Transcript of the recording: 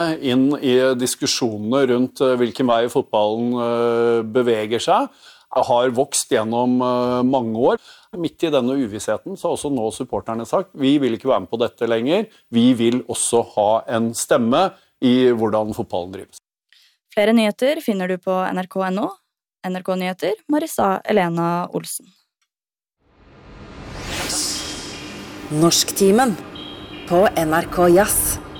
inn i diskusjonene rundt hvilken vei fotballen beveger seg, har vokst gjennom mange år. Midt i denne uvissheten så har også nå supporterne sagt vi vil ikke være med på dette lenger, vi vil også ha en stemme i hvordan fotballen drives. Flere nyheter finner du på nrk.no. NRK Nyheter, Marisa Elena Olsen. Norsktimen på NRK Jazz.